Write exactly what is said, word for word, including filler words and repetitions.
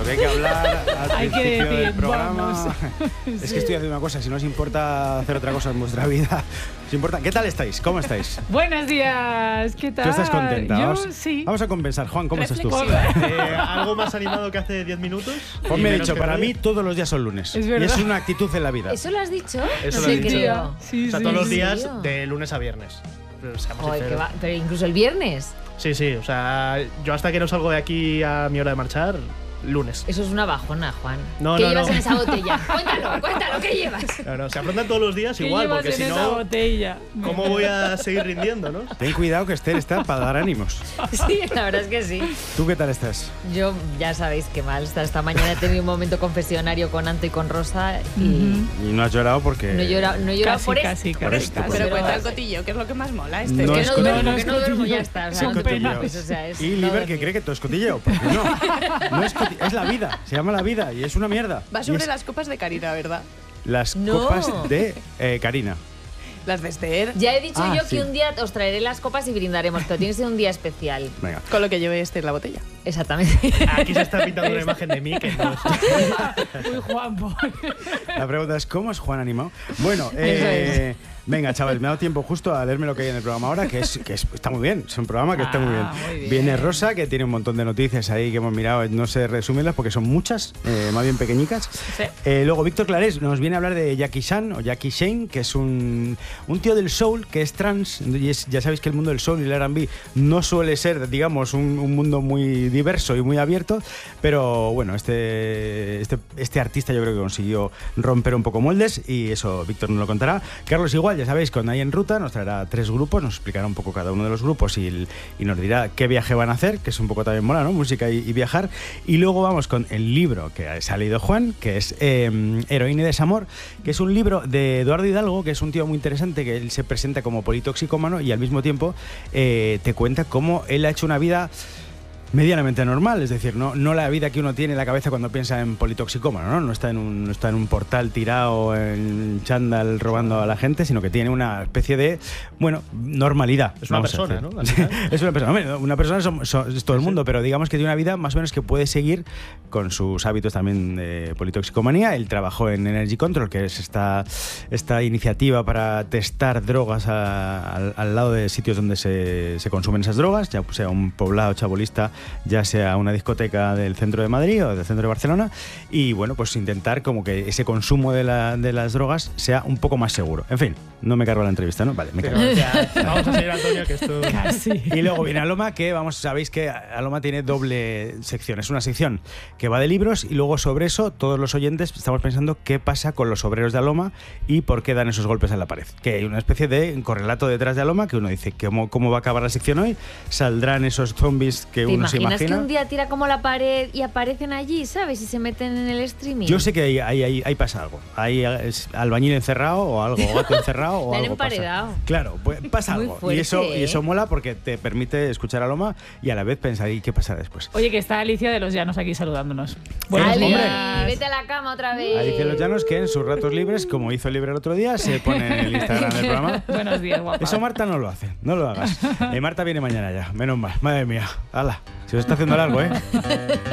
que hay que hablar al Hay que principio decir, del programa. vamos. Es que estoy haciendo una cosa, si no os importa hacer otra cosa en vuestra vida, os importa. ¿Qué tal estáis? ¿Cómo estáis? Buenos días, ¿qué tal? ¿Tú estás contenta? Yo Vamos, sí. vamos a compensar. Juan, ¿cómo estás tú? Eh, ¿Algo más animado que hace diez minutos? Juan Y me ha menos dicho, que para nadie. mí todos los días son lunes. Es y verdad. es una actitud en la vida. ¿Eso lo has dicho? Eso no lo he te dicho. creo. Sí, O sea, sí, todos los sí. días ¿En serio? de lunes a viernes. Pero seamos Joder, sinceros. que va- pero incluso el viernes. Sí, sí, o sea, yo hasta que no salgo de aquí a mi hora de marchar, lunes. Eso es una bajona, Juan. No, ¿Qué no, llevas no. en esa botella? Cuéntalo, cuéntalo, ¿qué llevas? Claro, se afrontan todos los días ¿Qué igual, llevas porque en si esa no, botella? ¿cómo voy a seguir rindiendo, no? Ten cuidado que Esther está para dar ánimos. Sí, la verdad es que sí. ¿Tú qué tal estás? Yo ya sabéis que mal. Hasta esta mañana he tenido un momento confesionario con Anto y con Rosa y Y no has llorado porque... no he llorado, no he llorado Casi, por casi, esto. casi, Por esto, casi. por Pero esto. cuenta el cotillo, que es lo que más mola. Este. No Que es no cotillo. duermo, No que es no duermo, cotillo. ya está. O sea, Son no te cotillos. preocupes, o sea, es Y no Liber, dormir. que cree que todo es cotilleo. Porque no. No es cotilleo, es la vida. Se llama la vida y es una mierda. Va Y sobre es las copas de Karina, ¿verdad? las No. copas de eh, Karina. Las de Esther. Ya he dicho Ah, yo sí. que un día os traeré las copas y brindaremos, pero tiene que ser un día especial. Venga. Con lo que lleve Esther la botella. Exactamente. Aquí se está pintando una imagen de mí que no es. Uy, Juanpo. La pregunta es, ¿cómo es Juan animado? Bueno, eh, venga, chaval, me ha dado tiempo justo a leerme lo que hay en el programa ahora, que, es, que es- está muy bien. Es un programa que está muy bien. Ah, muy bien. Viene Rosa, que tiene un montón de noticias ahí que hemos mirado, no sé resumirlas porque son muchas, eh, más bien pequeñicas. Sí. Eh, luego Víctor Clarés nos viene a hablar de Jackie Chan o Jackie Shane, que es un, un tío del soul que es trans. Y es- ya sabéis que el mundo del soul y el R and B no suele ser, digamos, un, un mundo muy diverso y muy abierto, pero bueno, este, este, este artista yo creo que consiguió romper un poco moldes y eso Víctor nos lo contará. Carlos igual, ya sabéis, con Ahí en Ruta nos traerá tres grupos, nos explicará un poco cada uno de los grupos y, el- y nos dirá qué viaje van a hacer, que es un poco también mola, ¿no? Música y, y viajar. Y luego vamos con el libro que se ha leído Juan, que es eh, Heroína y Desamor, que es un libro de Eduardo Hidalgo, que es un tío muy interesante, que él se presenta como politoxicómano y al mismo tiempo eh, te cuenta cómo él ha hecho una vida medianamente normal, es decir, no, no la vida que uno tiene en la cabeza cuando piensa en politoxicómano, ¿no? No está en un, no está en un portal tirado en chándal robando a la gente, sino que tiene una especie de, bueno, normalidad. Es una vamos a persona, decir. ¿no? Al final. Es una persona, hombre, una persona son- son- es todo el mundo, pero digamos que tiene una vida más o menos que puede seguir con sus hábitos también de politoxicomanía. Él trabajó en Energy Control, que es esta, esta iniciativa para testar drogas a- al, al lado de sitios donde se, se consumen esas drogas, ya sea un poblado chabolista, ya sea una discoteca del centro de Madrid o del centro de Barcelona, y bueno, pues intentar como que ese consumo de, la- de las drogas sea un poco más seguro. En fin, no me cargo la entrevista, ¿no? Vale, me cargo. Pero ya, vamos a seguir, Antonio, que esto. Casi. Y luego viene Aloma, que vamos, sabéis que Aloma tiene doble sección. Es una sección que va de libros y luego sobre eso todos los oyentes estamos pensando qué pasa con los obreros de Aloma y por qué dan esos golpes en la pared. Que hay una especie de correlato detrás de Aloma que uno dice cómo, cómo va a acabar la sección hoy. Saldrán esos zombies que ¿Te uno se imaginas imagina. que un día tira como la pared y aparecen allí, ¿sabes? Y se meten en el streaming. Yo sé que ahí, ahí, ahí, ahí pasa algo. Hay es albañil encerrado o algo, gato encerrado o Le han algo pasa. emparedado. Claro, pues pasa Muy algo. fuerte, y, eso, y ¿eh? eso mola porque te permite escuchar a Aloma y a la vez pensar, ¿y qué pasa después? Oye, que está Alicia de los Llanos aquí saludándonos. Buenos Ali, días. vete a la cama otra vez. Alicia Los Llanos, que en sus ratos libres, como hizo Libre el otro día, se pone en el Instagram del programa. Buenos días, guapa. Eso Marta no lo hace, no lo hagas. Eh, Marta viene mañana ya, menos mal. Madre mía, hala, se os está haciendo largo, ¿eh?